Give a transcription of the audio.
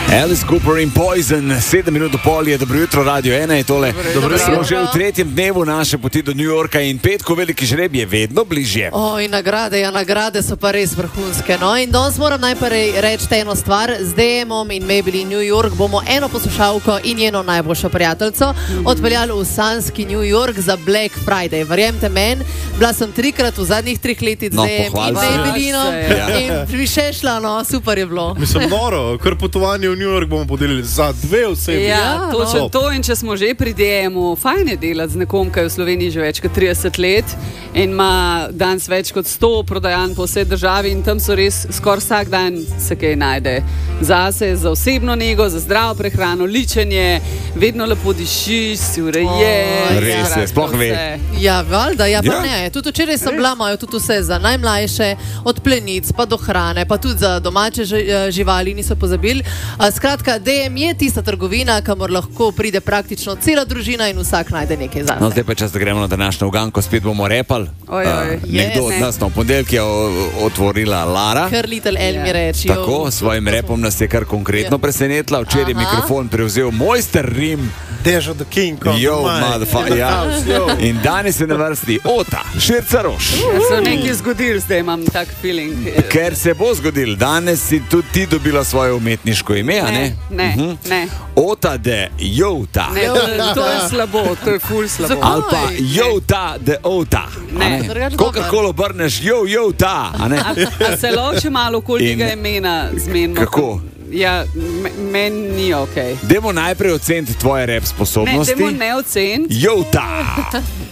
Alice Cooper in Poison, 7 minut do pol je, dobro jutro, Radio 1 je tole. Smo že v tretjem dnevu naše poti do New Yorka in petko veliki žreb je vedno bližje. In nagrade so pa res vrhunske. No? In danes moram najprej reči eno stvar. Z DM-om in Maybelline New York bomo eno poslušalko in njeno najboljšo prijateljico odpeljali v sanski New York za Black Friday. Verjemite meni, bila sem 3-krat v zadnjih 3 letih z DM in Maybellinom in še šla, no, super je bilo. Mislim, noro, kar potovanje v New York bomo podelili za 2 osebi. Ja, točno to, in če smo že pri DM-u, fajn je delati z nekom, ki je v Sloveniji že več kot 30 let in ima danes več kot 100 prodajanj po vsej državi in tam so res skoraj vsak dan se kaj najde. Zase, za osebno nego, za zdravo prehrano, ličenje, vedno lepo dišiš, si urejen. Res je, sploh ve. Ja, valjda, ja pa ne. Tudi včeraj sem bila, imajo tudi vse za najmlajše, od plenic pa do hrane, pa tudi za domače živali, niso pozabili. Skratka, DM je tista trgovina, kamor lahko pride praktično cela družina in vsak najde nekaj zase. No, zdaj pa čas, da gremo na današnjo uganko, spet bomo repali. Nekdo od nas na ponedeljek je otvorila Lara. Kar Little El mi reči. Tako, s svojim repom nas je kar konkretno presenetila. Včeraj je mikrofon prevzel mojster Rim. Dežo the King of ja. In danes je na vrsti Ota Šircaroš. Se nekaj zgodil, zdaj imam tak feeling. Ker se bo zgodil, danes si tudi ti dobila svoje umetniško ime, a ne? Ne. Ota de Jota. Ne, to je slabo, to je ful slabo. Ali pa Jota de Ota. Kogarkoli obrneš, Jota. A se loči malo okoli tega imena zmenimo? Kako? Ja, meni ni okej. Dajmo najprej oceniti tvoje rap sposobnosti. Ne, dajmo ne oceniti. Jota.